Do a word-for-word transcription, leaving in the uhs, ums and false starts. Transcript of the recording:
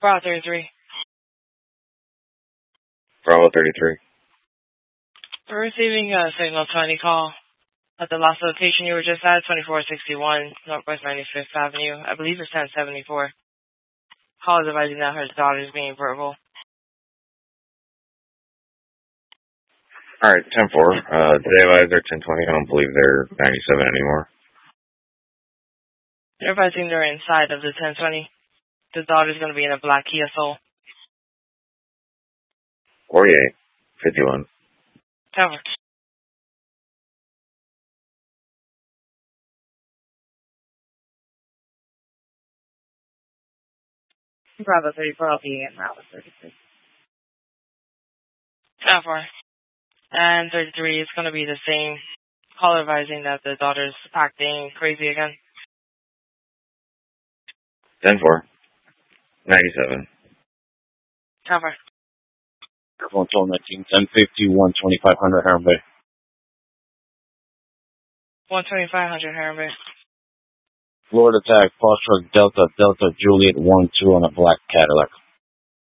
Bravo thirty-three. Bravo thirty-three. We're receiving a signal twenty call at the last location you were just at, twenty-four sixty-one Northwest ninety-fifth Avenue. I believe it's ten seventy-four. Call is advising that her daughter is being verbal. All right, ten four. Uh, they advise they're ten twenty. I don't believe they're ninety-seven anymore. They're advising they're inside of the ten twenty. The daughter's going to be in a black Kia Soul. forty-eight fifty-one. Cover. Bravo thirty-four, I'll be in Bravo thirty-three. Cover. And thirty-three is going to be the same. Call advising that the daughter's acting crazy again. ten four. ninety-seven. Cover. Airphone twelve nineteen, ten fifty, one twenty-five hundred Heron Bay. one twenty-five hundred Heron Bay. Florida tag, Foxtrot Delta, Delta, Juliet, one two on a black Cadillac.